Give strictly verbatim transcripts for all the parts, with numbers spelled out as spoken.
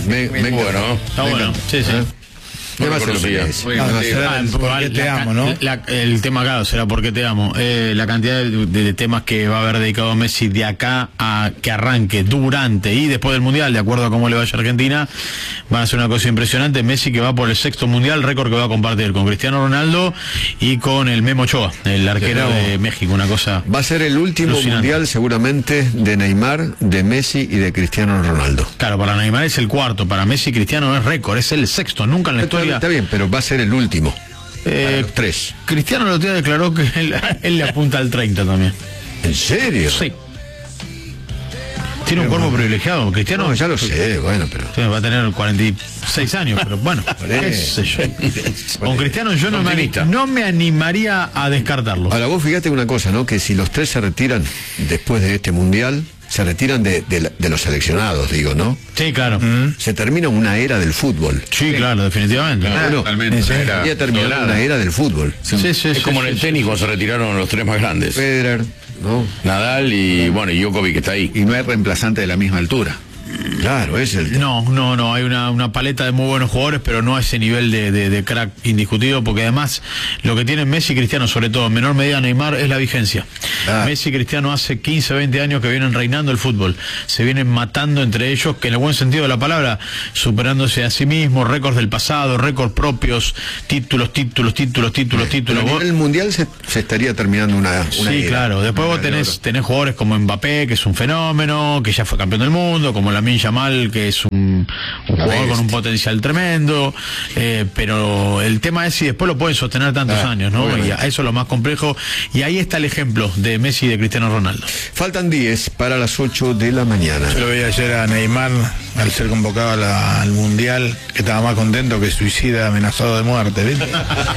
Me, me bueno. Está bueno, sí, sí. ¿Eh? No lo conocía. No, será el por qué te amo, ¿no? La, el tema, claro, será porque te amo. Eh, la cantidad de, de, de temas que va a haber dedicado a Messi de acá a que arranque, durante y después del Mundial, de acuerdo a cómo le vaya a Argentina, van a ser una cosa impresionante. Messi que va por el sexto Mundial, récord que va a compartir con Cristiano Ronaldo y con el Memo Ochoa, el arquero Claro. de México, una cosa... Va a ser el último alucinante. mundial seguramente de Neymar, de Messi y de Cristiano Ronaldo. Claro, para Neymar es el cuarto, para Messi Cristiano es récord, es el sexto, nunca en la Está, historia... está bien, pero va a ser el último. Eh, Para los tres. Cristiano el otro día declaró que él, él le apunta al treinta también. ¿En serio? Sí. Tiene un cuerpo privilegiado. Cristiano No, ya lo sé, bueno, pero... sí, va a tener cuarenta y seis años, pero bueno, qué sé yo. Con Cristiano yo no me, Optimista. no me animaría a descartarlo. Ahora vos fíjate una cosa, ¿no? Que si los tres se retiran después de este mundial, se retiran de, de, la- de los seleccionados, digo, ¿no? Sí, claro. Se termina una era del fútbol. Sí, claro, definitivamente. Claro, Bueno, totalmente. sí. Era Ya terminó dorada. una era del fútbol. Sí, sí, sí, Es como en sí, el sí. tenis cuando se retiraron los tres más grandes. Federer, ¿no? Nadal y bueno, y Djokovic que está ahí. Y no hay reemplazante de la misma altura. Claro, es el... No, no, no, hay una, una paleta de muy buenos jugadores, pero no a ese nivel de, de, de crack indiscutido, porque además lo que tienen Messi y Cristiano, sobre todo en menor medida Neymar, es la vigencia. Ah. Messi y Cristiano hace quince, veinte años que vienen reinando el fútbol, se vienen matando entre ellos, que en el buen sentido de la palabra, superándose a sí mismos, récords del pasado, récords propios, títulos, títulos, títulos, títulos, Pero títulos. a Vos- nivel mundial se, se estaría terminando una, una Sí, era. claro. Después vos Una de tenés, oro. tenés jugadores como Mbappé, que es un fenómeno, que ya fue campeón del mundo, como Lamine Yamal, que es un, un jugador con un bestia. potencial tremendo, eh, pero el tema es si después lo pueden sostener tantos Ah, años, ¿no? obviamente. Y a- eso es lo más complejo, y ahí está el ejemplo de Messi y de Cristiano Ronaldo. Faltan diez para las ocho de la mañana. Yo lo veía ayer a Neymar, al ser convocado a la- al Mundial, que estaba más contento que suicida amenazado de muerte, ¿viste?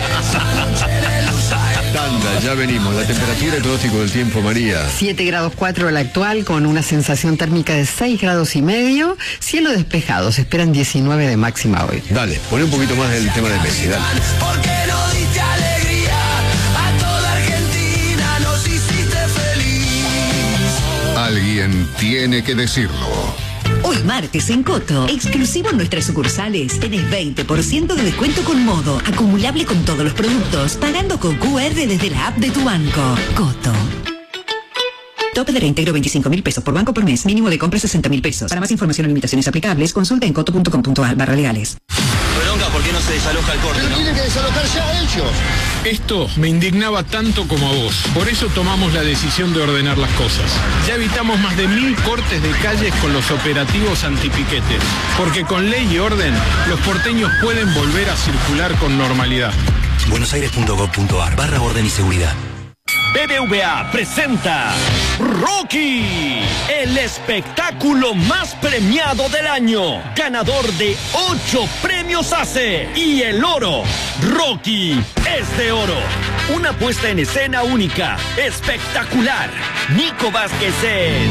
Tanda, ya venimos. La temperatura y pronóstico del tiempo, María. siete grados cuatro el actual, con una sensación térmica de seis grados y medio. Cielo despejado, se esperan diecinueve de máxima hoy. Dale, poné un poquito más del tema de Messi, dale. Porque no diste alegría a toda Argentina, nos hiciste feliz. Alguien tiene que decirlo. Hoy martes en Coto, exclusivo en nuestras sucursales, tenés veinte por ciento de descuento con Modo, acumulable con todos los productos, pagando con Q R desde la app de tu banco. Coto. Tope de reintegro veinticinco mil pesos por banco por mes, mínimo de compra sesenta mil pesos. Para más información o limitaciones aplicables, consulta en coto punto com punto ar barra legales. Bronca, ¿por qué no se desaloja el corte, no? Tienen que desalojar ya ellos. Esto me indignaba tanto como a vos. Por eso tomamos la decisión de ordenar las cosas. Ya evitamos más de mil cortes de calles con los operativos antipiquetes. Porque con ley y orden, los porteños pueden volver a circular con normalidad. buenosaires punto gov punto ar barra orden y seguridad. B B V A presenta Rocky, el espectáculo más premiado del año, ganador de ocho premios A C E y el oro. Rocky es de oro. Una puesta en escena única, espectacular. Nico Vázquez es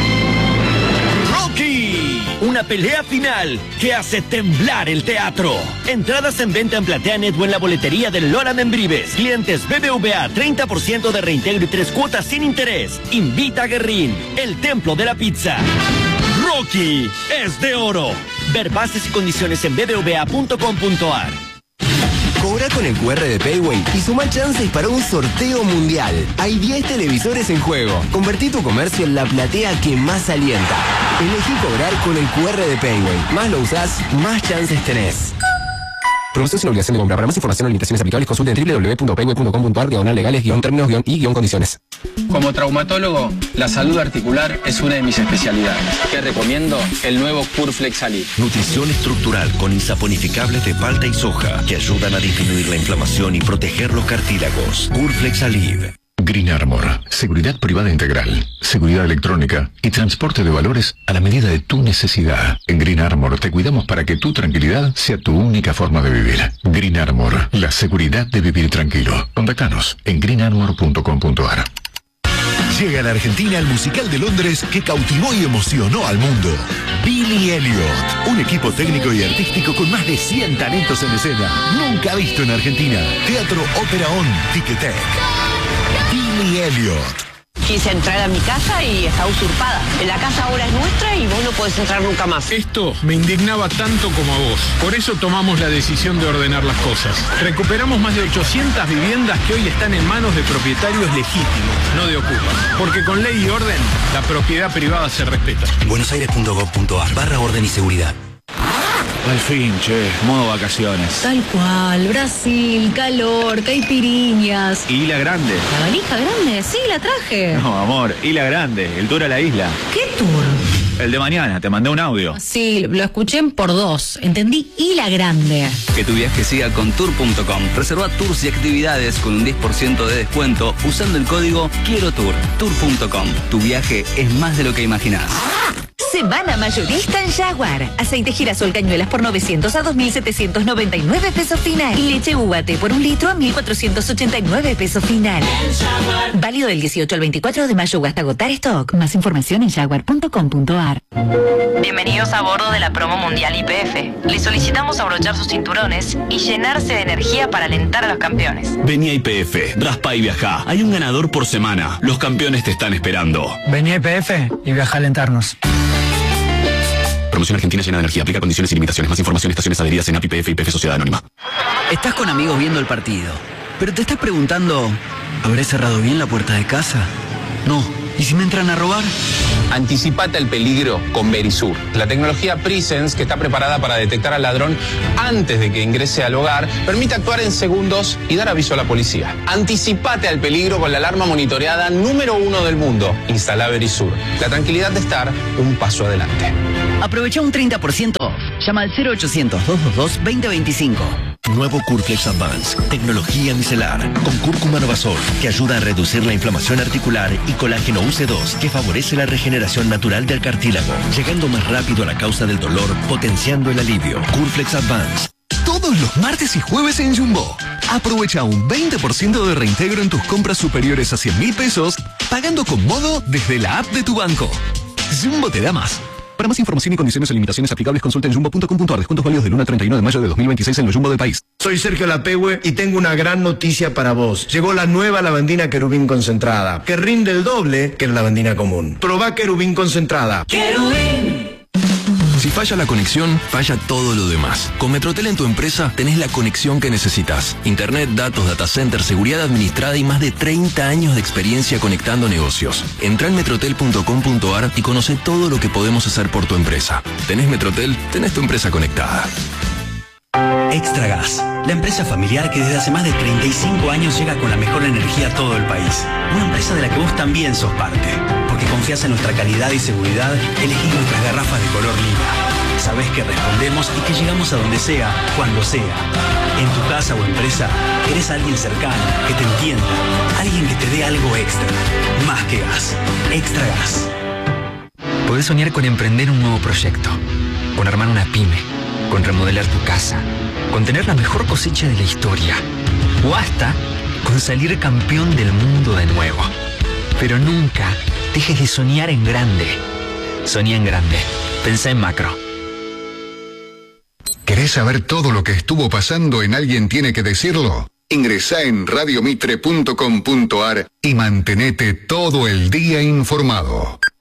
Rocky, una pelea final que hace temblar el teatro. Entradas en venta en PlateaNet o en la boletería del Lora Membrives. Clientes B B V A, treinta por ciento de reintegro y tres cuotas sin interés. Invita a Guerrín, el templo de la pizza. Rocky es de oro. Ver bases y condiciones en b b v a punto com punto ar. Cobra con el Q R de Payway y suma chances para un sorteo mundial. Hay diez televisores en juego. Convertí tu comercio en la platea que más alienta. Elegí cobrar con el Q R de Payway. Más lo usás, más chances tenés. Promoción sin obligación de compra. Para más información o limitaciones aplicables, consulte en w w w punto payway punto com punto ar, diagonal legales, guión términos, guión y guión condiciones. Como traumatólogo, la salud articular es una de mis especialidades. Te recomiendo el nuevo Curflex Alib. Nutrición estructural con insaponificables de palta y soja que ayudan a disminuir la inflamación y proteger los cartílagos. Curflex Alib. Green Armor, seguridad privada integral, seguridad electrónica y transporte de valores a la medida de tu necesidad. En Green Armor te cuidamos para que tu tranquilidad sea tu única forma de vivir. Green Armor, la seguridad de vivir tranquilo. Contáctanos en green armor punto com punto ar. Llega a la Argentina el musical de Londres que cautivó y emocionó al mundo. Billy Elliot, un equipo técnico y artístico con más de cien talentos en escena. Nunca visto en Argentina. Teatro Ópera On, Ticketek. Billy Elliot. Quise entrar a mi casa y está usurpada. La casa ahora es nuestra y vos no podés entrar nunca más. Esto me indignaba tanto como a vos. Por eso tomamos la decisión de ordenar las cosas. Recuperamos más de ochocientas viviendas que hoy están en manos de propietarios legítimos, no de ocupas. Porque con ley y orden, la propiedad privada se respeta. buenosaires punto gov punto ar barra orden y seguridad. Al fin, che, modo vacaciones. Tal cual, Brasil, calor, caipiriñas. ¿Y la grande? ¿La valija grande? Sí, la traje. No, amor, y la grande, el tour a la isla. ¿Qué tour? El de mañana, te mandé un audio. Sí, lo escuché en por dos. Entendí, y la grande. Que tu viaje siga con tour punto com. Reserva tours y actividades con un diez por ciento de descuento usando el código Quiero Tour. tour punto com. Tu viaje es más de lo que imaginás. Semana mayorista en Jaguar. Aceite girasol cañuelas por novecientos a dos mil setecientos noventa y nueve pesos final. Y leche U A T por un litro a mil cuatrocientos ochenta y nueve pesos final. Válido del dieciocho al veinticuatro de mayo o hasta agotar stock. Más información en jaguar punto com punto ar. Bienvenidos a bordo de la promo mundial Y P F. Les solicitamos abrochar sus cinturones y llenarse de energía para alentar a los campeones. Vení a Y P F, raspa y viajá. Hay un ganador por semana. Los campeones te están esperando. Vení a Y P F y viajá a alentarnos. Promoción Argentina llena de energía. Aplica condiciones y limitaciones. Más información en estaciones adheridas en A P I P F y P F Sociedad Anónima. Estás con amigos viendo el partido, pero te estás preguntando, ¿habré cerrado bien la puerta de casa? No. ¿Y si me entran a robar? Anticipate al peligro con Verisur, la tecnología Presence que está preparada para detectar al ladrón antes de que ingrese al hogar, permite actuar en segundos y dar aviso a la policía. Anticipate al peligro con la alarma monitoreada número uno del mundo. Instala Verisur. La tranquilidad de estar un paso adelante. Aprovecha un treinta por ciento off. Llama al cero ochocientos, doscientos veintidós, veinte veinticinco. Nuevo Curflex Advance, tecnología micelar, con cúrcuma novasol, que ayuda a reducir la inflamación articular, y colágeno U C dos, que favorece la regeneración natural del cartílago, llegando más rápido a la causa del dolor, potenciando el alivio. Curflex Advance. Todos los martes y jueves en Jumbo. Aprovecha un veinte por ciento de reintegro en tus compras superiores a cien mil pesos, pagando con Modo desde la app de tu banco. Jumbo te da más. Para más información y condiciones o limitaciones aplicables, consulta en jumbo punto com punto ar. Descuentos válidos del uno al treinta y uno de mayo de dos mil veintiséis en los Jumbo del país. Soy Sergio Lapehue y tengo una gran noticia para vos. Llegó la nueva lavandina Querubín concentrada, que rinde el doble que la lavandina común. Probá Querubín concentrada. Querubín. Si falla la conexión, falla todo lo demás. Con Metrotel en tu empresa tenés la conexión que necesitas. Internet, datos, data center, seguridad administrada y más de treinta años de experiencia conectando negocios. Entrá en metrotel punto com punto ar y conoce todo lo que podemos hacer por tu empresa. ¿Tenés Metrotel? Tenés tu empresa conectada. Extra Gas, la empresa familiar que desde hace más de treinta y cinco años llega con la mejor energía a todo el país. Una empresa de la que vos también sos parte. Porque confías en nuestra calidad y seguridad, elegís nuestras garrafas de color lila. Sabés que respondemos y que llegamos a donde sea, cuando sea. En tu casa o empresa, querés a alguien cercano, que te entienda, alguien que te dé algo extra. Más que gas. Extra Gas. Podés soñar con emprender un nuevo proyecto, con armar una pyme, con remodelar tu casa, con tener la mejor cosecha de la historia, o hasta con salir campeón del mundo de nuevo. Pero nunca dejes de soñar en grande. Soñá en grande. Pensá en macro. ¿Querés saber todo lo que estuvo pasando en Alguien Tiene que Decirlo? Ingresá en radio mitre punto com punto ar y mantenete todo el día informado.